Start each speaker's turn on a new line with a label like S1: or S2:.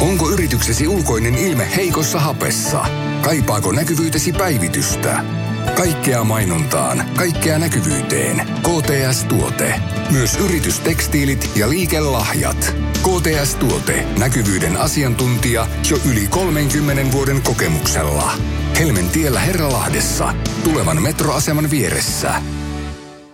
S1: Onko yrityksesi ulkoinen ilme heikossa hapessa? Kaipaako näkyvyytesi päivitystä? Kaikkea mainontaan, kaikkea näkyvyyteen. KTS-tuote. Myös yritystekstiilit ja liikelahjat. KTS-tuote. Näkyvyyden asiantuntija jo yli 30 vuoden kokemuksella. Helmentiellä Herralahdessa. Tulevan metroaseman vieressä.